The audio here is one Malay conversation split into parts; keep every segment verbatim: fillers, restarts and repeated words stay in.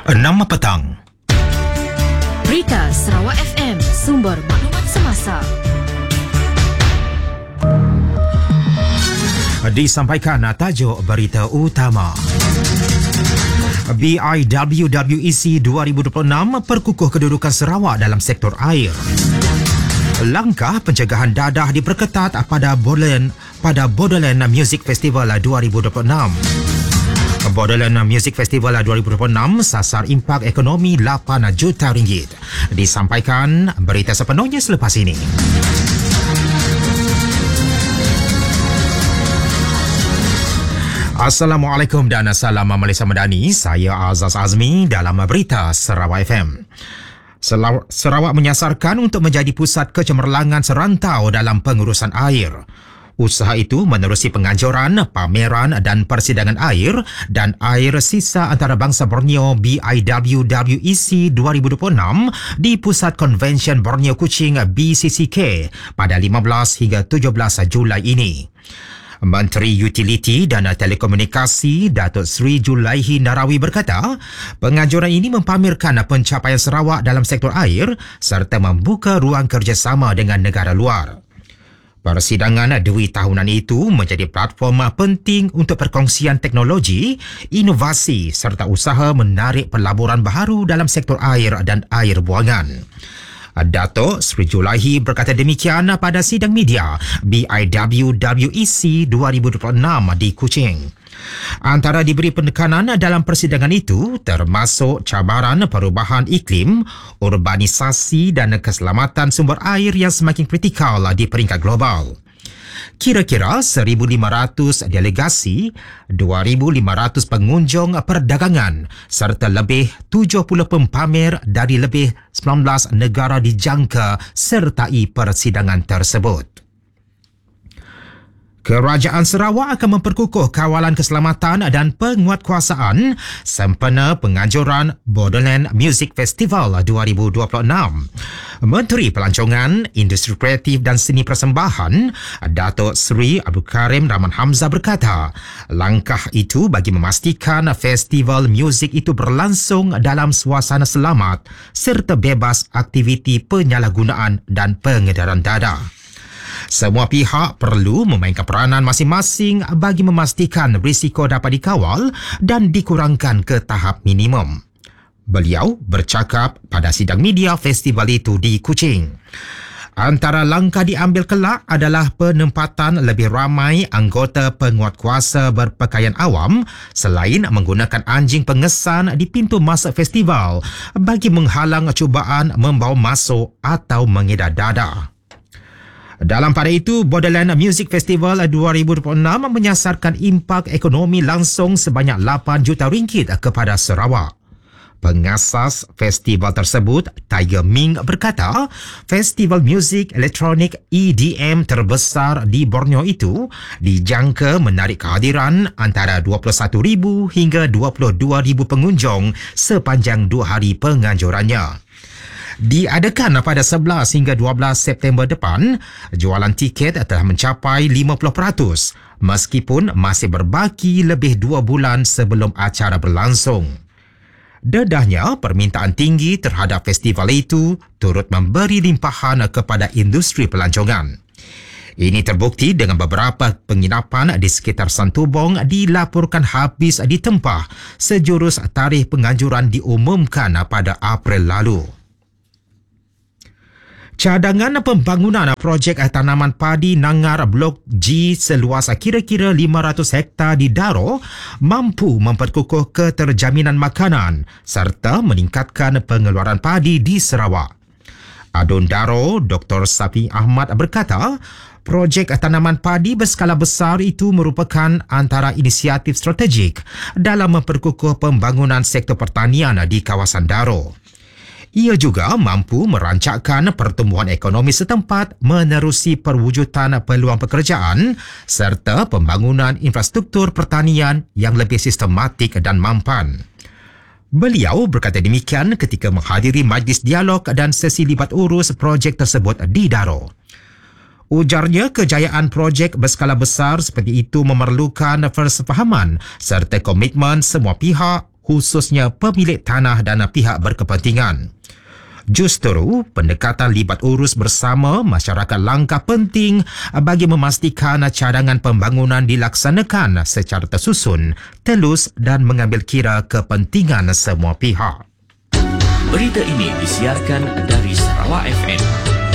enam petang. Berita Sarawak F M, sumber maklumat semasa. Disampaikan tajuk berita utama. B I W W E C dua ribu dua puluh enam perkukuh kedudukan Sarawak dalam sektor air. Langkah pencegahan dadah diperketat pada Borderland pada Borderland Music Festival dua ribu dua puluh enam. Borderland Music Festival dua ribu dua puluh enam sasar impak ekonomi lapan juta ringgit. Disampaikan berita sepenuhnya selepas ini. Assalamualaikum dan salam Malaysia Madani. Saya Azaz Azmi dalam berita Sarawak F M. Sarawak menyasarkan untuk menjadi pusat kecemerlangan serantau dalam pengurusan air. Usaha itu menerusi penganjuran, pameran dan persidangan air dan air sisa antarabangsa Borneo B I W W E C dua ribu dua puluh enam di Pusat Konvensyen Borneo Kuching B C C K pada lima belas hingga tujuh belas Julai ini. Menteri Utiliti dan Telekomunikasi Datuk Seri Julaihi Narawi berkata, penganjuran ini mempamerkan pencapaian Sarawak dalam sektor air serta membuka ruang kerjasama dengan negara luar. Persidangan dua tahunan itu menjadi platform penting untuk perkongsian teknologi, inovasi serta usaha menarik pelaburan baharu dalam sektor air dan air buangan. Datuk Seri Julaihi berkata demikian pada sidang media B I W W E C dua ribu dua puluh enam di Kuching. Antara diberi penekanan dalam persidangan itu termasuk cabaran perubahan iklim, urbanisasi dan keselamatan sumber air yang semakin kritikal di peringkat global. Kira-kira seribu lima ratus delegasi, dua ribu lima ratus pengunjung perdagangan serta lebih tujuh puluh pempamer dari lebih sembilan belas negara dijangka sertai persidangan tersebut. Kerajaan Sarawak akan memperkukuh kawalan keselamatan dan penguatkuasaan sempena penganjuran Borderland Music Festival dua ribu dua puluh enam. Menteri Pelancongan, Industri Kreatif dan Seni Persembahan, Datuk Seri Abdul Karim Rahman Hamzah berkata, langkah itu bagi memastikan festival muzik itu berlangsung dalam suasana selamat serta bebas aktiviti penyalahgunaan dan pengedaran dadah. Semua pihak perlu memainkan peranan masing-masing bagi memastikan risiko dapat dikawal dan dikurangkan ke tahap minimum. Beliau bercakap pada sidang media festival itu di Kuching. Antara langkah diambil kelak adalah penempatan lebih ramai anggota penguatkuasa berpakaian awam selain menggunakan anjing pengesan di pintu masuk festival bagi menghalang cubaan membawa masuk atau mengedar dadah. Dalam pada itu, Borderland Music Festival dua ribu dua puluh enam menyasarkan impak ekonomi langsung sebanyak lapan juta ringgit kepada Sarawak. Pengasas festival tersebut, Tiger Ming berkata, festival muzik elektronik E D M terbesar di Borneo itu dijangka menarik kehadiran antara dua puluh satu ribu hingga dua puluh dua ribu pengunjung sepanjang dua hari penganjurannya. Diadakan pada sebelas hingga dua belas September depan, jualan tiket telah mencapai lima puluh peratus meskipun masih berbaki lebih dua bulan sebelum acara berlangsung. Dedahnya, permintaan tinggi terhadap festival itu turut memberi limpahan kepada industri pelancongan. Ini terbukti dengan beberapa penginapan di sekitar Santubong dilaporkan habis ditempah sejurus tarikh penganjuran diumumkan pada April lalu. Cadangan pembangunan projek tanaman padi Nangar Blok G seluas kira-kira lima ratus hektar di Daro mampu memperkukuh keterjaminan makanan serta meningkatkan pengeluaran padi di Sarawak. Adun Daro, Doktor Safi Ahmad berkata, projek tanaman padi berskala besar itu merupakan antara inisiatif strategik dalam memperkukuh pembangunan sektor pertanian di kawasan Daro. Ia juga mampu merancangkan pertumbuhan ekonomi setempat menerusi perwujudan peluang pekerjaan serta pembangunan infrastruktur pertanian yang lebih sistematik dan mampan. Beliau berkata demikian ketika menghadiri majlis dialog dan sesi libat urus projek tersebut di Daro. Ujarnya, kejayaan projek berskala besar seperti itu memerlukan persefahaman serta komitmen semua pihak khususnya pemilik tanah dan pihak berkepentingan. Justru, pendekatan libat urus bersama masyarakat langkah penting bagi memastikan cadangan pembangunan dilaksanakan secara tersusun, telus dan mengambil kira kepentingan semua pihak. Berita ini disiarkan dari Sarawak F M.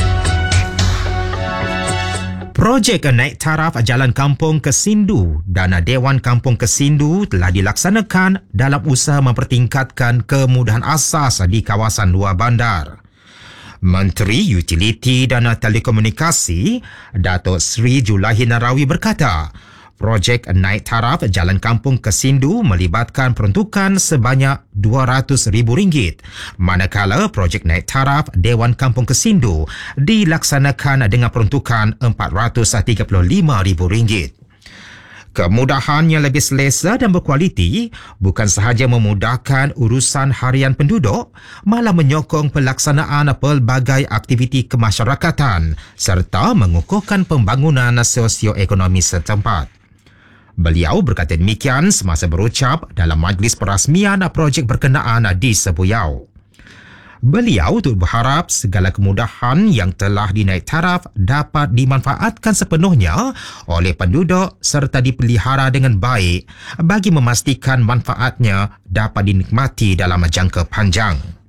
Projek naik taraf Jalan Kampung Kesindu dan Dewan Kampung Kesindu telah dilaksanakan dalam usaha mempertingkatkan kemudahan asas di kawasan luar bandar. Menteri Utiliti dan Telekomunikasi, Datuk Seri Julahi Narawi berkata, projek naik taraf Jalan Kampung Kesindu melibatkan peruntukan sebanyak dua ratus ribu ringgit, manakala projek naik taraf Dewan Kampung Kesindu dilaksanakan dengan peruntukan empat ratus tiga puluh lima ribu ringgit. Kemudahan yang lebih selesa dan berkualiti bukan sahaja memudahkan urusan harian penduduk, malah menyokong pelaksanaan pelbagai aktiviti kemasyarakatan serta mengukuhkan pembangunan sosioekonomi setempat. Beliau berkata demikian semasa berucap dalam majlis perasmian projek berkenaan di Sebuyau. Beliau turut berharap segala kemudahan yang telah dinaik taraf dapat dimanfaatkan sepenuhnya oleh penduduk serta dipelihara dengan baik bagi memastikan manfaatnya dapat dinikmati dalam jangka panjang.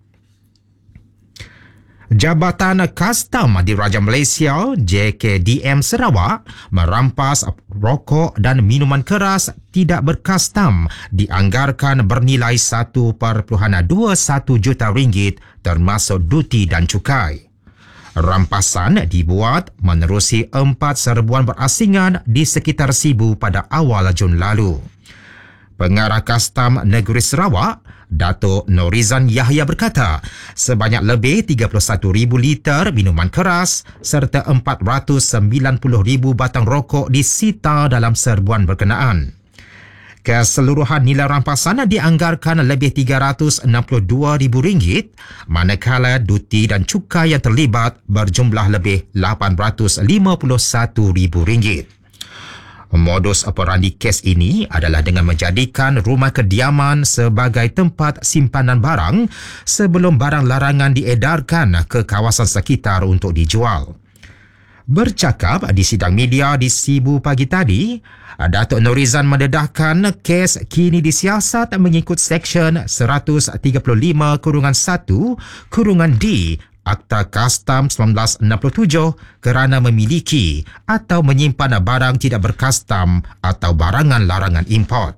Jabatan Kastam Diraja Malaysia J K D M Sarawak merampas rokok dan minuman keras tidak berkastam dianggarkan bernilai satu perpuluhan dua satu juta ringgit termasuk duti dan cukai. Rampasan dibuat menerusi empat serbuan berasingan di sekitar Sibu pada awal Jun lalu. Pengarah Kastam Negeri Sarawak, Datuk Norizan Yahya berkata, sebanyak lebih tiga puluh satu ribu liter minuman keras serta empat ratus sembilan puluh ribu batang rokok disita dalam serbuan berkenaan. Keseluruhan nilai rampasan dianggarkan lebih tiga ratus enam puluh dua ribu ringgit, manakala duti dan cukai yang terlibat berjumlah lebih lapan ratus lima puluh satu ribu ringgit. Modus operandi kes ini adalah dengan menjadikan rumah kediaman sebagai tempat simpanan barang sebelum barang larangan diedarkan ke kawasan sekitar untuk dijual. Bercakap di sidang media di Sibu pagi tadi, Datuk Norizan mendedahkan kes kini disiasat mengikut Seksyen seratus tiga puluh lima satu D Akta Kastam seribu sembilan ratus enam puluh tujuh kerana memiliki atau menyimpan barang tidak berkastam atau barangan larangan import.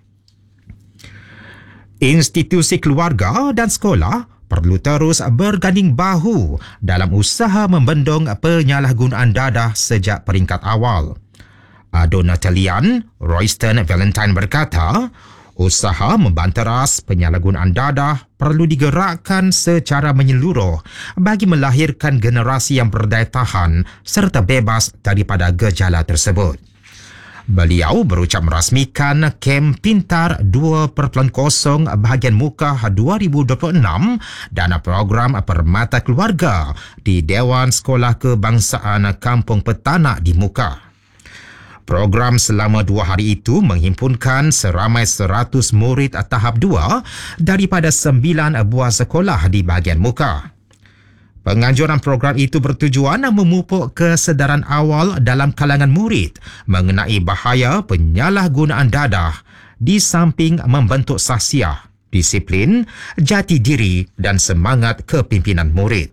Institusi keluarga dan sekolah perlu terus berganding bahu dalam usaha membendung penyalahgunaan dadah sejak peringkat awal. Adonatalian Royston Valentine berkata, usaha membanteras penyalahgunaan dadah perlu digerakkan secara menyeluruh bagi melahirkan generasi yang berdaya tahan serta bebas daripada gejala tersebut. Beliau berucap merasmikan kem Pintar dua titik kosong bahagian muka dua ribu dua puluh enam dan program Permata Keluarga di Dewan Sekolah Kebangsaan Kampung Petanak di Muka. Program selama dua hari itu menghimpunkan seramai seratus murid tahap dua daripada sembilan buah sekolah di bahagian muka. Penganjuran program itu bertujuan memupuk kesedaran awal dalam kalangan murid mengenai bahaya penyalahgunaan dadah di samping membentuk sahsiah, disiplin, jati diri dan semangat kepimpinan murid.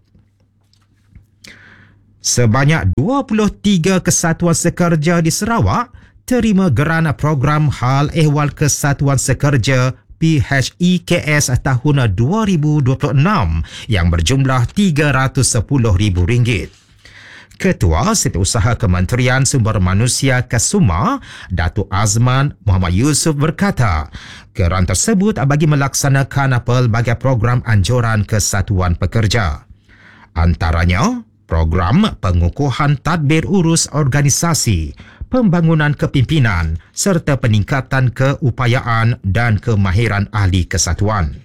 Sebanyak dua puluh tiga kesatuan sekerja di Sarawak terima geran program Hal Ehwal Kesatuan Sekerja P H E K S tahun dua ribu dua puluh enam yang berjumlah tiga ratus sepuluh ribu ringgit. Ketua Setiausaha Kementerian Sumber Manusia Kasuma, Datuk Azman Muhammad Yusof berkata, geran tersebut bagi melaksanakan pelbagai program anjuran kesatuan pekerja. Antaranya, program pengukuhan tadbir urus organisasi, pembangunan kepimpinan serta peningkatan keupayaan dan kemahiran ahli kesatuan.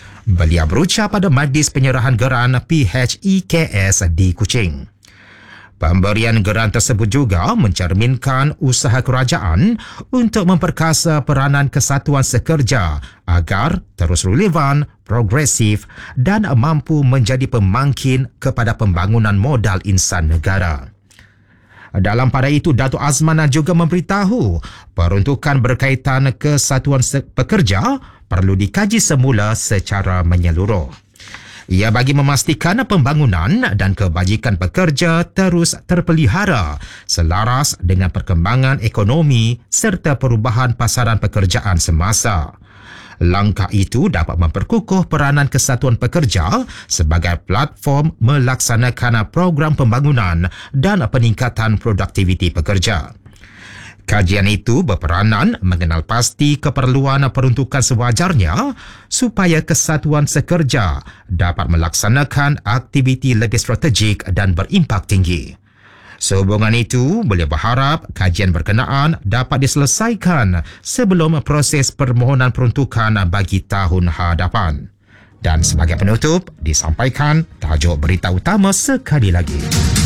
Beliau berucap pada majlis penyerahan geran P H E K S di Kuching. Pemberian geran tersebut juga mencerminkan usaha kerajaan untuk memperkasa peranan kesatuan sekerja agar terus relevan, progresif dan mampu menjadi pemangkin kepada pembangunan modal insan negara. Dalam pada itu, Datuk Azman juga memberitahu peruntukan berkaitan kesatuan pekerja perlu dikaji semula secara menyeluruh. Ia bagi memastikan pembangunan dan kebajikan pekerja terus terpelihara selaras dengan perkembangan ekonomi serta perubahan pasaran pekerjaan semasa. Langkah itu dapat memperkukuh peranan kesatuan pekerja sebagai platform melaksanakan program pembangunan dan peningkatan produktiviti pekerja. Kajian itu berperanan mengenal pasti keperluan peruntukan sewajarnya supaya kesatuan sekerja dapat melaksanakan aktiviti lebih strategik dan berimpak tinggi. Sehubungan itu, beliau berharap kajian berkenaan dapat diselesaikan sebelum proses permohonan peruntukan bagi tahun hadapan. Dan sebagai penutup, disampaikan tajuk berita utama sekali lagi.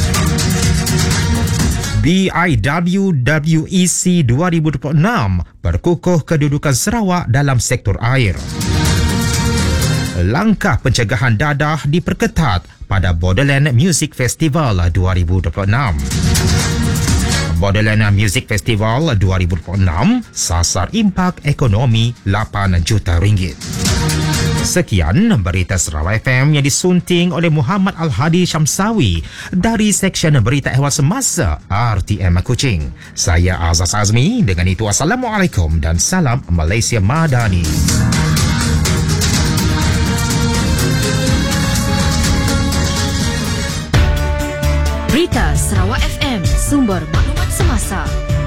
B I W W E C dua ribu dua puluh enam perkukuh kedudukan Sarawak dalam sektor air. Langkah pencegahan dadah diperketat pada Borderland Music Festival dua ribu dua puluh enam. Borderland Music Festival dua ribu dua puluh enam sasar impak ekonomi lapan juta ringgit. Sekian berita Sarawak F M yang disunting oleh Muhammad Al-Hadi Syamsawi dari Seksyen Berita Ehwal Semasa R T M Kuching. Saya Azaz Azmi. Dengan itu, Assalamualaikum dan salam Malaysia Madani. Berita Sarawak F M, sumber maklumat semasa.